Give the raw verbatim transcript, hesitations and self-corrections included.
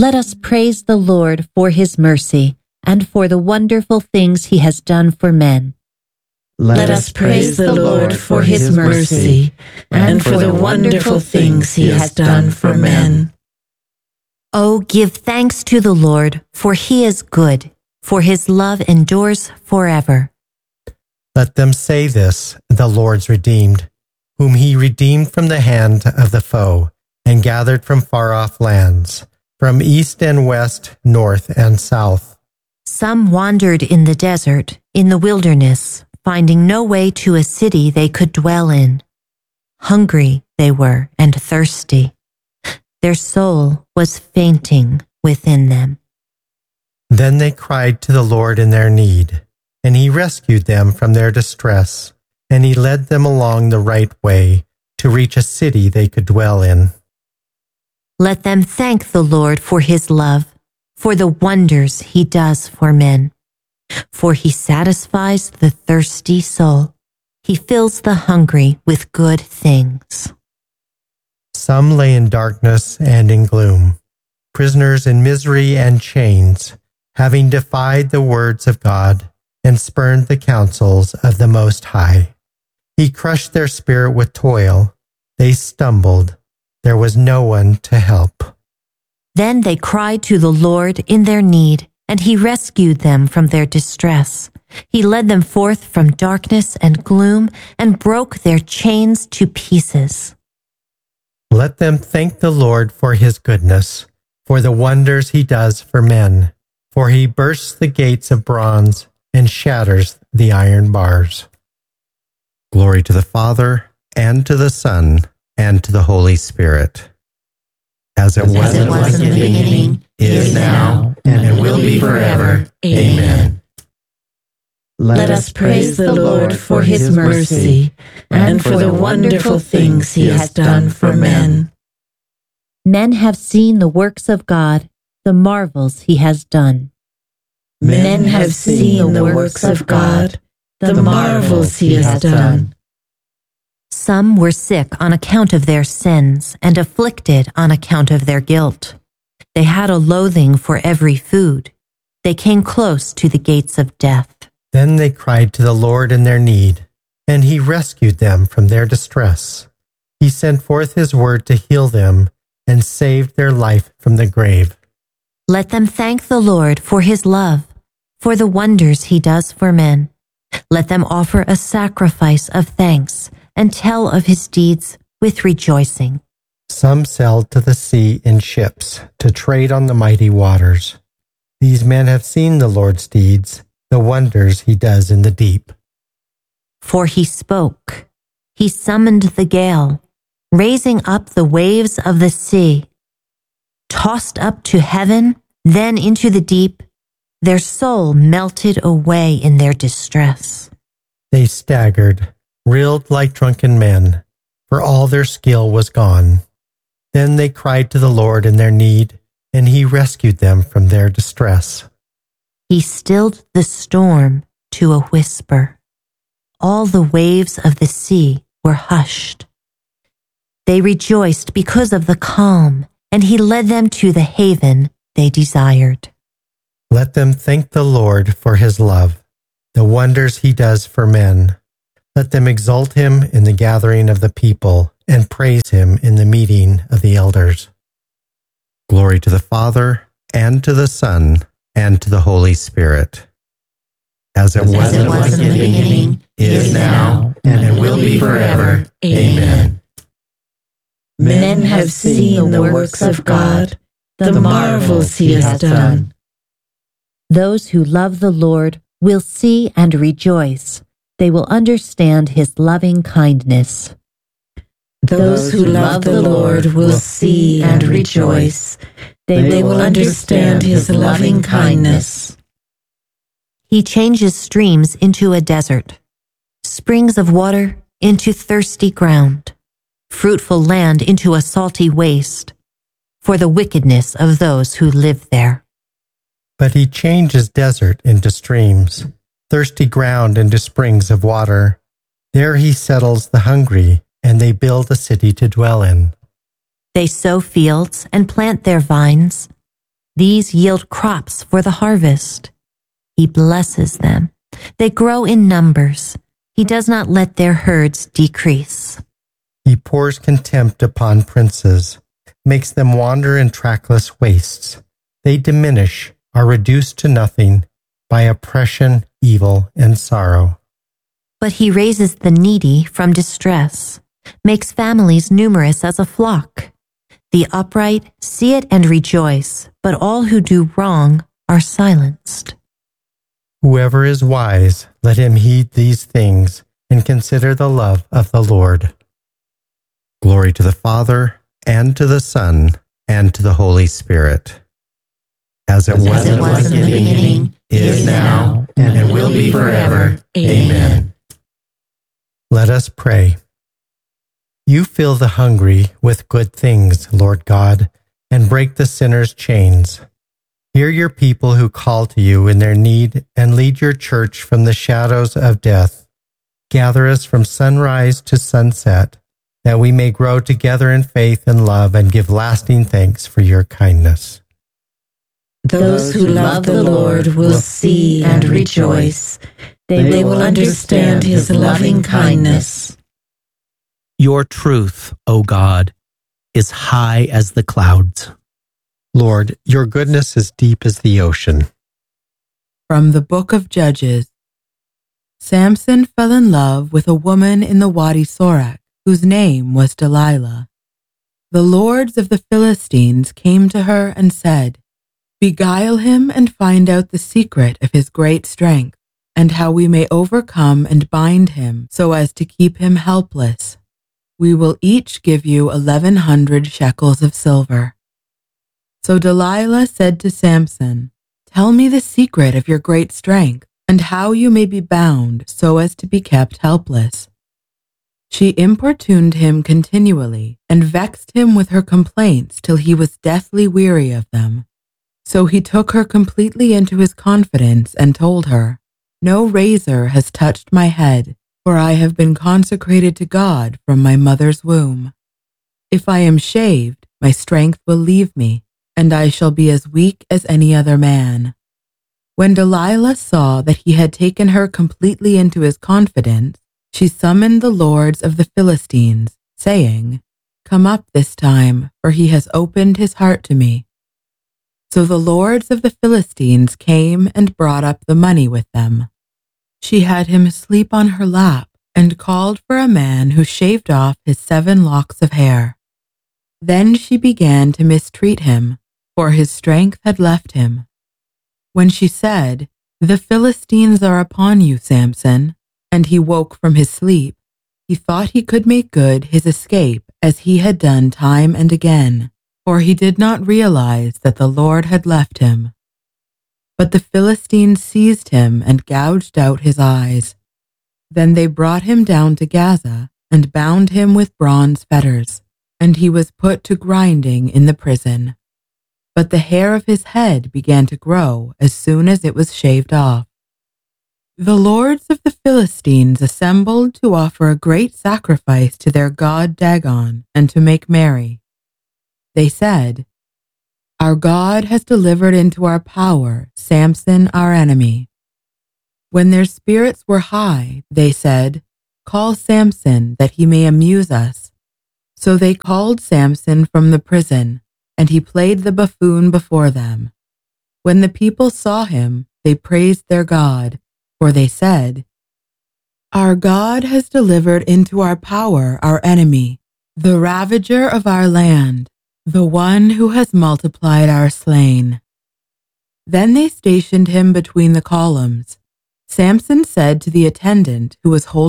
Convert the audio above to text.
Let us praise the Lord for his mercy and for the wonderful things he has done for men. Let us praise the Lord for his mercy and for the wonderful things he has done for men. Oh, give thanks to the Lord, for he is good, for his love endures forever. Let them say this, the Lord's redeemed, whom he redeemed from the hand of the foe and gathered from far-off lands, from east and west, north and south. Some wandered in the desert, in the wilderness, finding no way to a city they could dwell in. Hungry they were and thirsty. Their soul was fainting within them. Then they cried to the Lord in their need, and he rescued them from their distress, and he led them along the right way to reach a city they could dwell in. Let them thank the Lord for his love, for the wonders he does for men. For he satisfies the thirsty soul. He fills the hungry with good things. Some lay in darkness and in gloom, prisoners in misery and chains, having defied the words of God and spurned the counsels of the Most High. He crushed their spirit with toil. They stumbled. There was no one to help. Then they cried to the Lord in their need, and he rescued them from their distress. He led them forth from darkness and gloom and broke their chains to pieces. Let them thank the Lord for his goodness, for the wonders he does for men, for he bursts the gates of bronze and shatters the iron bars. Glory to the Father, and to the Son, and to the Holy Spirit. As it was, As it was in the beginning, is now, and will be forever. Amen. Let us praise the Lord for his mercy and for the wonderful things he has done for men. Men have seen the works of God, the marvels he has done. Men have seen the works of God, the marvels he has done. Some were sick on account of their sins and afflicted on account of their guilt. They had a loathing for every food. They came close to the gates of death. Then they cried to the Lord in their need, and he rescued them from their distress. He sent forth his word to heal them and saved their life from the grave. Let them thank the Lord for his love, for the wonders he does for men. Let them offer a sacrifice of thanks and tell of his deeds with rejoicing. Some sailed to the sea in ships to trade on the mighty waters. These men have seen the Lord's deeds, the wonders he does in the deep. For he spoke, he summoned the gale, raising up the waves of the sea. Tossed up to heaven, then into the deep, their soul melted away in their distress. They staggered, reeled like drunken men, for all their skill was gone. Then they cried to the Lord in their need, and he rescued them from their distress. He stilled the storm to a whisper. All the waves of the sea were hushed. They rejoiced because of the calm, and he led them to the haven they desired. Let them thank the Lord for his love, the wonders he does for men. Let them exalt him in the gathering of the people and praise him in the meeting of the elders. Glory to the Father, and to the Son, and to the Holy Spirit. As it was, As it was in the beginning, is now, and will be forever. Amen. Men have seen the works of God, the marvels he has done. Those who love the Lord will see and rejoice. They will understand his loving kindness. Those who love the Lord will see and rejoice. They, they will understand his loving kindness. He changes streams into a desert, springs of water into thirsty ground, fruitful land into a salty waste, for the wickedness of those who live there. But he changes desert into streams, thirsty ground into springs of water. There he settles the hungry, and they build a city to dwell in. They sow fields and plant their vines. These yield crops for the harvest. He blesses them. They grow in numbers. He does not let their herds decrease. He pours contempt upon princes, makes them wander in trackless wastes. They diminish, are reduced to nothing by oppression, evil, and sorrow. But he raises the needy from distress, makes families numerous as a flock. The upright see it and rejoice, but all who do wrong are silenced. Whoever is wise, let him heed these things and consider the love of the Lord. Glory to the Father, and to the Son, and to the Holy Spirit. As it was, As it was in the beginning, is now, and will be forever. Amen. Let us pray. You fill the hungry with good things, Lord God, and break the sinner's chains. Hear your people who call to you in their need, and lead your church from the shadows of death. Gather us from sunrise to sunset, that we may grow together in faith and love and give lasting thanks for your kindness. Those who love the Lord will see and rejoice. They will understand his loving kindness. Your truth, O God, is high as the clouds. Lord, your goodness is deep as the ocean. From the Book of Judges. Samson fell in love with a woman in the Wadi Sorek, whose name was Delilah. The lords of the Philistines came to her and said, "Beguile him and find out the secret of his great strength, and how we may overcome and bind him so as to keep him helpless. We will each give you eleven hundred shekels of silver." So Delilah said to Samson, "Tell me the secret of your great strength, and how you may be bound so as to be kept helpless." She importuned him continually and vexed him with her complaints till he was deathly weary of them. So he took her completely into his confidence and told her, "No razor has touched my head, for I have been consecrated to God from my mother's womb. If I am shaved, my strength will leave me, and I shall be as weak as any other man." When Delilah saw that he had taken her completely into his confidence, she summoned the lords of the Philistines, saying, "Come up this time, for he has opened his heart to me." So the lords of the Philistines came and brought up the money with them. She had him sleep on her lap and called for a man who shaved off his seven locks of hair. Then she began to mistreat him, for his strength had left him. When she said, "The Philistines are upon you, Samson," and he woke from his sleep, he thought he could make good his escape as he had done time and again, for he did not realize that the Lord had left him. But the Philistines seized him and gouged out his eyes. Then they brought him down to Gaza and bound him with bronze fetters, and he was put to grinding in the prison. But the hair of his head began to grow as soon as it was shaved off. The lords of the Philistines assembled to offer a great sacrifice to their god Dagon and to make merry. They said, "Our God has delivered into our power Samson, our enemy." When their spirits were high, they said, "Call Samson that he may amuse us." So they called Samson from the prison, and he played the buffoon before them. When the people saw him, they praised their God, for they said, "Our God has delivered into our power our enemy, the ravager of our land, the one who has multiplied our slain." Then they stationed him between the columns. Samson said to the attendant who was holding